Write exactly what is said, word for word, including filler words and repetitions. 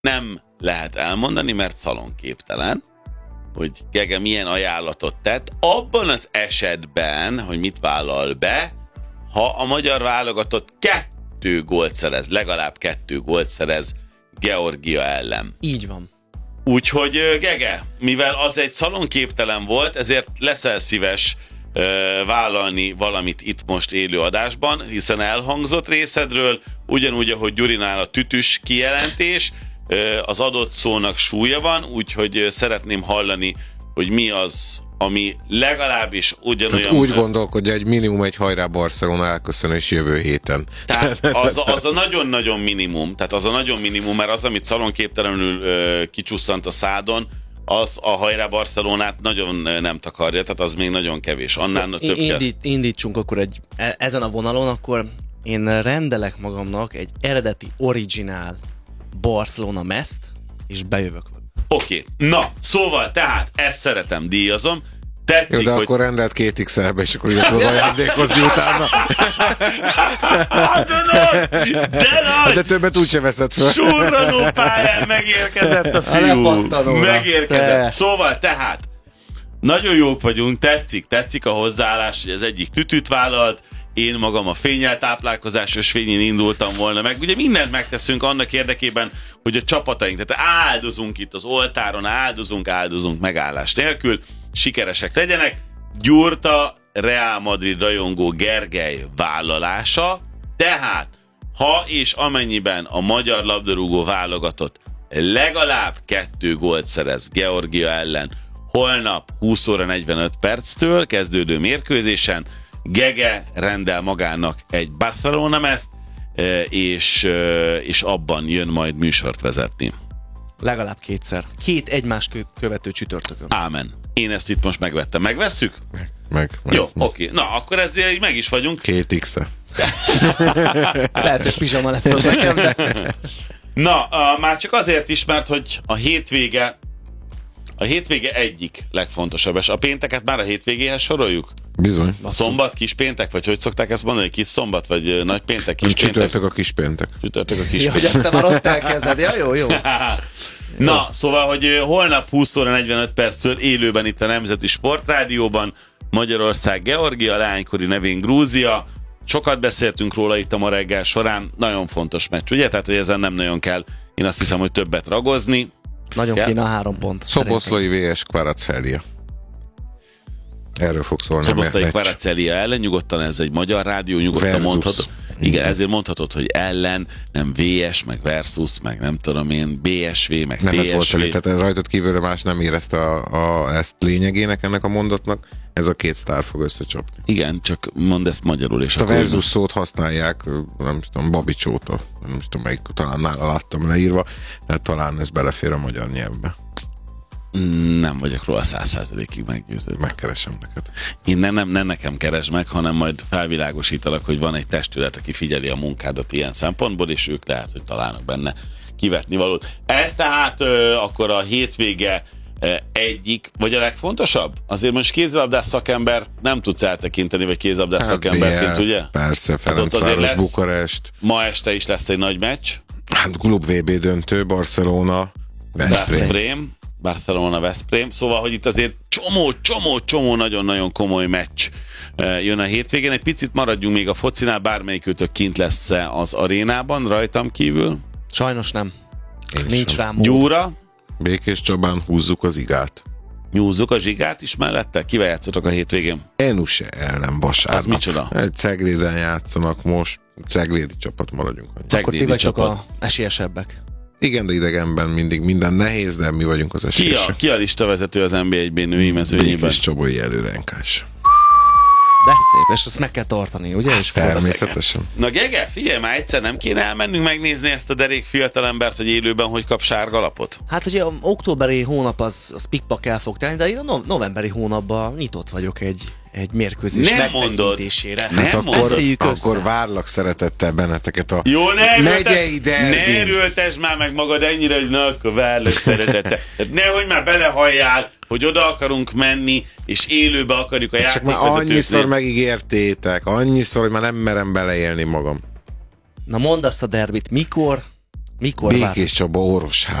nem lehet elmondani, mert szalonképtelen, hogy Gege milyen ajánlatot tett, abban az esetben, hogy mit vállal be, ha a magyar válogatott kettő gólt szerez, legalább kettő gólt szerez Georgia ellen. Így van. Úgyhogy Gege, mivel az egy szalonképtelen volt, ezért leszel szíves ö, vállalni valamit itt most élő adásban, hiszen elhangzott részedről, ugyanúgy, ahogy Gyurinál a tütüs kijelentés, ö, az adott szónak súlya van, úgyhogy szeretném hallani, hogy mi az, ami legalábbis ugyanolyan... Tehát úgy gondolkodj, egy minimum egy hajrá Barcelona elköszönés jövő héten. Tehát az, az a nagyon-nagyon minimum, tehát az a nagyon minimum, mert az, amit szalonképtelenül ö, kicsusszant a szádon, az a hajrá Barcelonát nagyon nem takarja, tehát az még nagyon kevés. Annál több Indít, indítsunk akkor egy, ezen a vonalon, akkor én rendelek magamnak egy eredeti originál Barcelona meszt, és bejövök. Oké, okay. Na, szóval tehát ezt szeretem, díjazom. Tetszik, jó, de hogy... akkor rendelt két iksz el-be, és akkor így tudod ajándékozni utána. de nagy! De többet úgyse veszed fel. Surranó pályán megérkezett a fiú. Megérkezett. Te. Szóval tehát, nagyon jók vagyunk, tetszik, tetszik a hozzáállás, hogy az egyik tütüt vállalt, én magam a fénnyel táplálkozásos fényén indultam volna meg. Ugye mindent megteszünk annak érdekében, hogy a csapataink, tehát áldozunk itt az oltáron, áldozunk, áldozunk megállás nélkül, sikeresek legyenek. Gyurta Real Madrid rajongó Gergely vállalása, tehát ha és amennyiben a magyar labdarúgó válogatott legalább kettő gólt szerez Georgia ellen holnap húsz óra negyvenöt perctől kezdődő mérkőzésen, Gege rendel magának egy Barcelona meszt, és, és abban jön majd műsort vezetni. Legalább kétszer. Két egymást követő csütörtökön. Ámen. Én ezt itt most megvettem. Megvesszük? Meg, meg. meg Jó, oké. Okay. Na, akkor ezzel meg is vagyunk. Két iksz-e. Lehet, hogy pizsama lesz az nekem, de... Na, uh, már csak azért is, mert hogy a hétvége a hétvége egyik legfontosabb, és a pénteket már a hétvégéhez soroljuk? Bizony. A szombat, kis péntek, vagy hogy szokták ezt mondani, kis szombat, vagy nagy péntek, kis péntek? Csütörtök a kis péntek. Csütörtök a kis ja, péntek. hogy te már ott elkezded, ja, jó, jó. Na, jó. Szóval, hogy holnap húsz óra negyvenöt perctől élőben itt a Nemzeti Sportrádióban Magyarország Georgia, leánykori nevén Grúzia. Sokat beszéltünk róla itt a ma reggel során, nagyon fontos meccs, ugye? Tehát, hogy ezen nem nagyon kell, én azt hiszem, hogy többet ragozni. Nagyon kell? Kéne a három pont. Szoboszlai vé es Kvaratskhelia. Erről fog szólni. Szoboszlai Kvaratskhelia ellen, nyugodtan ez egy magyar rádió, nyugodtan mondhatod. Igen, ezért mondhatod, hogy ellen, nem vé es, meg versus, meg nem tudom én, bé es vé, meg nem té es vé. Nem ez volt elég, tehát rajtad kívülre más nem érezte a, a, ezt lényegének ennek a mondatnak. Ez a két sztár fog összecsapni. Igen, csak mondd ezt magyarul. És a versus szót használják, nem tudom, Babics óta, nem tudom melyik, talán nála láttam leírva, tehát talán ez belefér a magyar nyelvbe. Nem vagyok róla száz százalékig meggyőződve. Megkeresem neked. Én nem, nem, nem nekem keresd meg, hanem majd felvilágosítalak, hogy van egy testület, aki figyeli a munkádat ilyen szempontból, és ők lehet, hogy találnak benne kivetni valót. Ez tehát ö, akkor a hétvége ö, egyik, vagy a legfontosabb? Azért most kézilabdás szakember nem tudsz eltekinteni, vagy kézilabdás hát szakemberként, ugye? Persze, Ferencváros, hát Bukarest. Ma este is lesz egy nagy meccs. Hát klub vé bé döntő, Barcelona, Veszprém. Barcelona Veszprém, szóval, hogy itt azért csomó, csomó, csomó nagyon-nagyon komoly meccs jön a hétvégén. Egy picit maradjunk még a focinál, bármelyikőtök kint lesz az arénában, rajtam kívül? Sajnos nem. Én Nincs rám mód. Gyúra? Békés Csabán húzzuk az igát. Nyúzzuk a zsigát is mellette? Kivel játszotok a hétvégén? Enuse ellen vasárnap. Az micsoda? Egy Cegléden játszanak most. Ceglédi csapat maradjunk. Ceglédi Akkor ti vagytok a esélyesebbek. Igen, de idegenben mindig minden nehéz, de mi vagyunk az esélyesek. Ki a, ki a listavezető az en bé egy-ben női mezőnyében? Békés Csabai előrenkás. De szép, és ezt meg kell tartani, ugye? És természetesen. Na Gege, figyelj már, egyszer nem kéne elmennünk megnézni ezt a derék fiatalembert, hogy élőben hogy kap sárga lapot? Hát ugye a októberi hónap az, az pikpak el fog telni, de én a no- novemberi hónapban nyitott vagyok egy, egy mérkőzés megtekintésére. Hát nem akkor, mondod. Akkor várlak szeretettel benneteket a Jó, ne megyei derbin. Ne erőltesd már meg magad ennyire, hogy na, akkor várlak szeretettel. Nehogy már belehalljál, hogy oda akarunk menni, és élőbe akarjuk a játékvezetőt. Csak már annyiszor megígértétek, annyiszor, hogy már nem merem beleélni magam. Na mondd azt a derbit, mikor Mikor Békés Csaba, Orosháza.